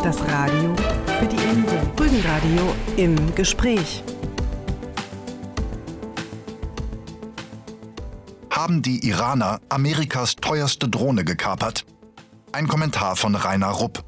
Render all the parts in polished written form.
Das Radio für die Insel. Rügenradio im Gespräch. Haben die Iraner Amerikas teuerste Drohne gekapert? Ein Kommentar von Rainer Rupp.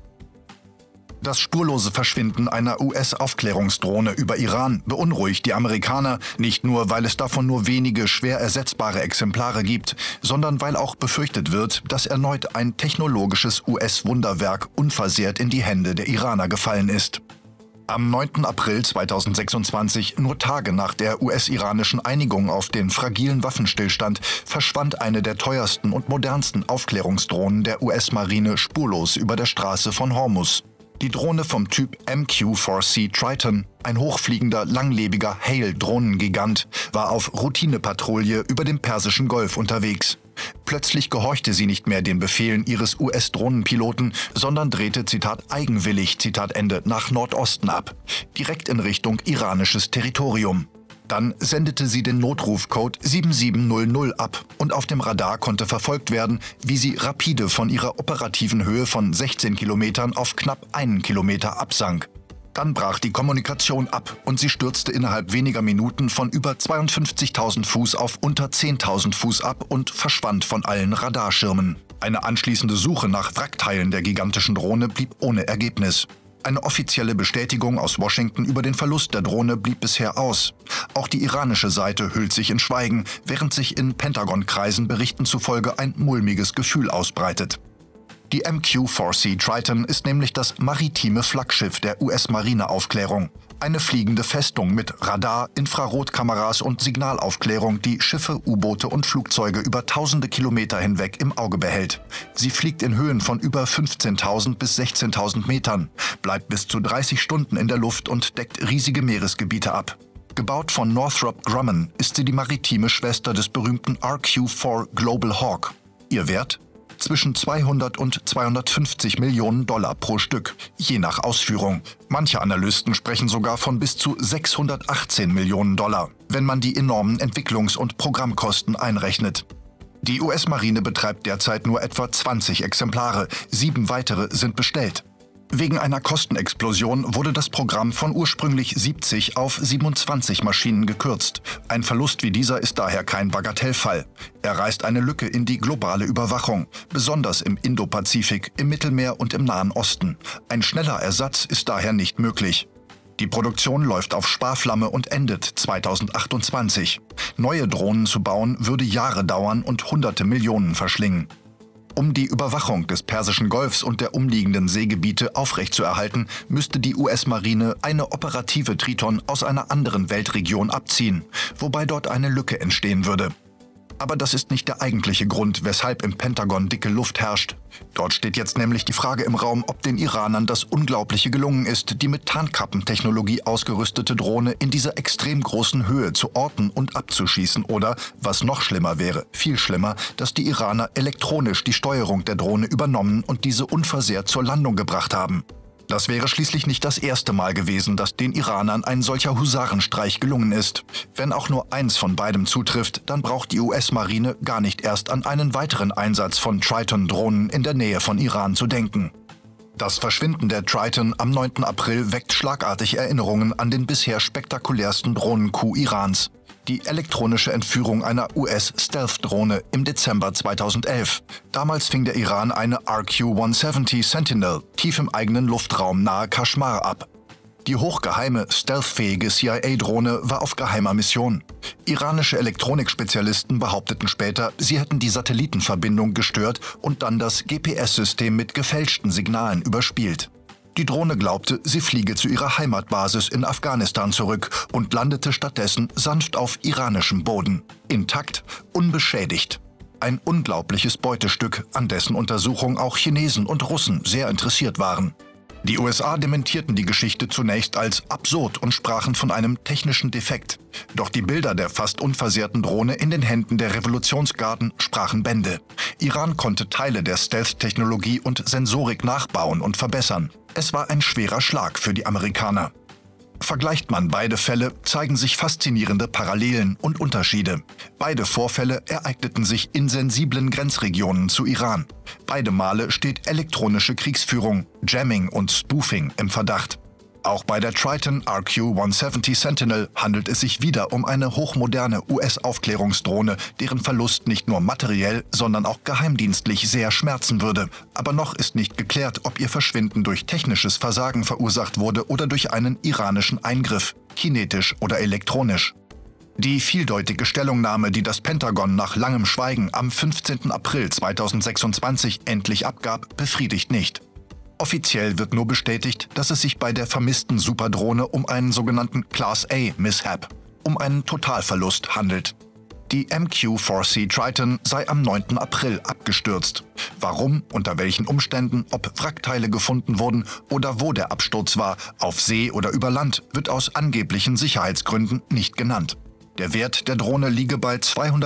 Das spurlose Verschwinden einer US-Aufklärungsdrohne über Iran beunruhigt die Amerikaner, nicht nur, weil es davon nur wenige schwer ersetzbare Exemplare gibt, sondern weil auch befürchtet wird, dass erneut ein technologisches US-Wunderwerk unversehrt in die Hände der Iraner gefallen ist. Am 9. April 2026, nur Tage nach der US-iranischen Einigung auf den fragilen Waffenstillstand, verschwand eine der teuersten und modernsten Aufklärungsdrohnen der US-Marine spurlos über der Straße von Hormuz. Die Drohne vom Typ MQ-4C Triton, ein hochfliegender, langlebiger Hail-Drohnengigant, war auf Routinepatrouille über dem Persischen Golf unterwegs. Plötzlich gehorchte sie nicht mehr den Befehlen ihres US-Drohnenpiloten, sondern drehte, Zitat, eigenwillig, Zitat Ende, nach Nordosten ab, direkt in Richtung iranisches Territorium. Dann sendete sie den Notrufcode 7700 ab und auf dem Radar konnte verfolgt werden, wie sie rapide von ihrer operativen Höhe von 16 Kilometern auf knapp 1 Kilometer absank. Dann brach die Kommunikation ab und sie stürzte innerhalb weniger Minuten von über 52.000 Fuß auf unter 10.000 Fuß ab und verschwand von allen Radarschirmen. Eine anschließende Suche nach Wrackteilen der gigantischen Drohne blieb ohne Ergebnis. Eine offizielle Bestätigung aus Washington über den Verlust der Drohne blieb bisher aus. Auch die iranische Seite hüllt sich in Schweigen, während sich in Pentagon-Kreisen Berichten zufolge ein mulmiges Gefühl ausbreitet. Die MQ-4C Triton ist nämlich das maritime Flaggschiff der US-Marine-Aufklärung. Eine fliegende Festung mit Radar, Infrarotkameras und Signalaufklärung, die Schiffe, U-Boote und Flugzeuge über tausende Kilometer hinweg im Auge behält. Sie fliegt in Höhen von über 15.000 bis 16.000 Metern, bleibt bis zu 30 Stunden in der Luft und deckt riesige Meeresgebiete ab. Gebaut von Northrop Grumman ist sie die maritime Schwester des berühmten RQ-4 Global Hawk. Ihr Wert? Zwischen 200 und 250 Millionen Dollar pro Stück, je nach Ausführung. Manche Analysten sprechen sogar von bis zu 618 Millionen Dollar, wenn man die enormen Entwicklungs- und Programmkosten einrechnet. Die US-Marine betreibt derzeit nur etwa 20 Exemplare, 7 weitere sind bestellt. Wegen einer Kostenexplosion wurde das Programm von ursprünglich 70 auf 27 Maschinen gekürzt. Ein Verlust wie dieser ist daher kein Bagatellfall. Er reißt eine Lücke in die globale Überwachung, besonders im Indopazifik, im Mittelmeer und im Nahen Osten. Ein schneller Ersatz ist daher nicht möglich. Die Produktion läuft auf Sparflamme und endet 2028. Neue Drohnen zu bauen würde Jahre dauern und hunderte Millionen verschlingen. Um die Überwachung des Persischen Golfs und der umliegenden Seegebiete aufrechtzuerhalten, müsste die US-Marine eine operative Triton aus einer anderen Weltregion abziehen, wobei dort eine Lücke entstehen würde. Aber das ist nicht der eigentliche Grund, weshalb im Pentagon dicke Luft herrscht. Dort steht jetzt nämlich die Frage im Raum, ob den Iranern das Unglaubliche gelungen ist, die mit Tarnkappentechnologie ausgerüstete Drohne in dieser extrem großen Höhe zu orten und abzuschießen oder, was noch schlimmer wäre, viel schlimmer, dass die Iraner elektronisch die Steuerung der Drohne übernommen und diese unversehrt zur Landung gebracht haben. Das wäre schließlich nicht das erste Mal gewesen, dass den Iranern ein solcher Husarenstreich gelungen ist. Wenn auch nur eins von beidem zutrifft, dann braucht die US-Marine gar nicht erst an einen weiteren Einsatz von Triton-Drohnen in der Nähe von Iran zu denken. Das Verschwinden der Triton am 9. April weckt schlagartig Erinnerungen an den bisher spektakulärsten Drohnencoup Irans. Die elektronische Entführung einer US-Stealth-Drohne im Dezember 2011. Damals fing der Iran eine RQ-170 Sentinel tief im eigenen Luftraum nahe Kaschmar ab. Die hochgeheime, stealthfähige CIA-Drohne war auf geheimer Mission. Iranische Elektronikspezialisten behaupteten später, sie hätten die Satellitenverbindung gestört und dann das GPS-System mit gefälschten Signalen überspielt. Die Drohne glaubte, sie fliege zu ihrer Heimatbasis in Afghanistan zurück und landete stattdessen sanft auf iranischem Boden. Intakt, unbeschädigt. Ein unglaubliches Beutestück, an dessen Untersuchung auch Chinesen und Russen sehr interessiert waren. Die USA dementierten die Geschichte zunächst als absurd und sprachen von einem technischen Defekt. Doch die Bilder der fast unversehrten Drohne in den Händen der Revolutionsgarden sprachen Bände. Iran konnte Teile der Stealth-Technologie und Sensorik nachbauen und verbessern. Es war ein schwerer Schlag für die Amerikaner. Vergleicht man beide Fälle, zeigen sich faszinierende Parallelen und Unterschiede. Beide Vorfälle ereigneten sich in sensiblen Grenzregionen zu Iran. Beide Male steht elektronische Kriegsführung, Jamming und Spoofing im Verdacht. Auch bei der Triton RQ-170 Sentinel handelt es sich wieder um eine hochmoderne US-Aufklärungsdrohne, deren Verlust nicht nur materiell, sondern auch geheimdienstlich sehr schmerzen würde. Aber noch ist nicht geklärt, ob ihr Verschwinden durch technisches Versagen verursacht wurde oder durch einen iranischen Eingriff, kinetisch oder elektronisch. Die vieldeutige Stellungnahme, die das Pentagon nach langem Schweigen am 15. April 2026 endlich abgab, befriedigt nicht. Offiziell wird nur bestätigt, dass es sich bei der vermissten Superdrohne um einen sogenannten Class-A-Mishap, um einen Totalverlust handelt. Die MQ-4C Triton sei am 9. April abgestürzt. Warum, unter welchen Umständen, ob Wrackteile gefunden wurden oder wo der Absturz war, auf See oder über Land, wird aus angeblichen Sicherheitsgründen nicht genannt. Der Wert der Drohne liege bei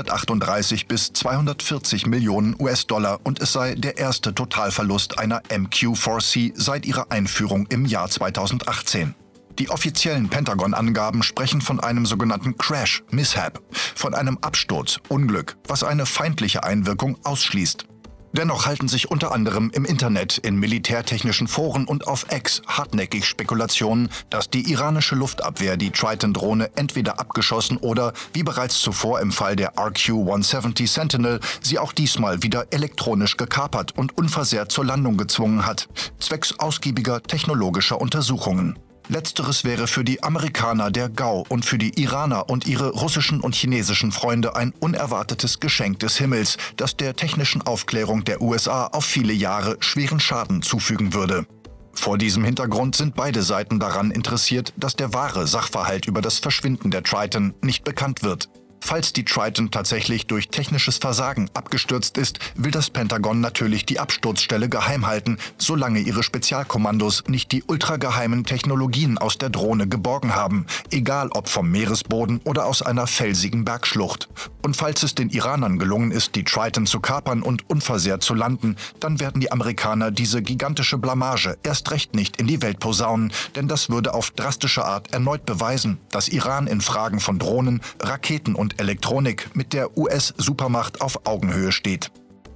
238 bis 240 Millionen US-Dollar und es sei der erste Totalverlust einer MQ-4C seit ihrer Einführung im Jahr 2018. Die offiziellen Pentagon-Angaben sprechen von einem sogenannten Crash, Mishap, von einem Absturz, Unglück, was eine feindliche Einwirkung ausschließt. Dennoch halten sich unter anderem im Internet, in militärtechnischen Foren und auf X hartnäckig Spekulationen, dass die iranische Luftabwehr die Triton-Drohne entweder abgeschossen oder, wie bereits zuvor im Fall der RQ-170 Sentinel, sie auch diesmal wieder elektronisch gekapert und unversehrt zur Landung gezwungen hat, zwecks ausgiebiger technologischer Untersuchungen. Letzteres wäre für die Amerikaner der GAU und für die Iraner und ihre russischen und chinesischen Freunde ein unerwartetes Geschenk des Himmels, das der technischen Aufklärung der USA auf viele Jahre schweren Schaden zufügen würde. Vor diesem Hintergrund sind beide Seiten daran interessiert, dass der wahre Sachverhalt über das Verschwinden der Triton nicht bekannt wird. Falls die Triton tatsächlich durch technisches Versagen abgestürzt ist, will das Pentagon natürlich die Absturzstelle geheim halten, solange ihre Spezialkommandos nicht die ultrageheimen Technologien aus der Drohne geborgen haben, egal ob vom Meeresboden oder aus einer felsigen Bergschlucht. Und falls es den Iranern gelungen ist, die Triton zu kapern und unversehrt zu landen, dann werden die Amerikaner diese gigantische Blamage erst recht nicht in die Welt posaunen, denn das würde auf drastische Art erneut beweisen, dass Iran in Fragen von Drohnen, Raketen und Elektronik mit der US-Supermacht auf Augenhöhe steht.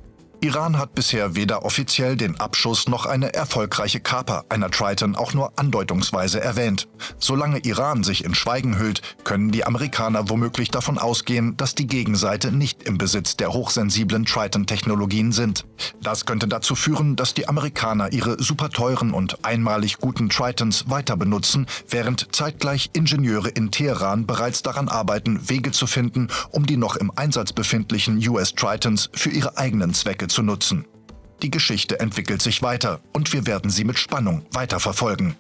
Iran hat bisher weder offiziell den Abschuss noch eine erfolgreiche Kaper einer Triton auch nur andeutungsweise erwähnt. Solange Iran sich in Schweigen hüllt, können die Amerikaner womöglich davon ausgehen, dass die Gegenseite nicht im Besitz der hochsensiblen Triton-Technologien sind. Das könnte dazu führen, dass die Amerikaner ihre superteuren und einmalig guten Tritons weiter benutzen, während zeitgleich Ingenieure in Teheran bereits daran arbeiten, Wege zu finden, um die noch im Einsatz befindlichen US-Tritons für ihre eigenen Zwecke zu nutzen. Die Geschichte entwickelt sich weiter und wir werden sie mit Spannung weiterverfolgen.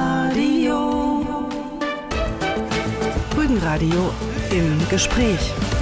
Rügenradio. Rügenradio im Gespräch.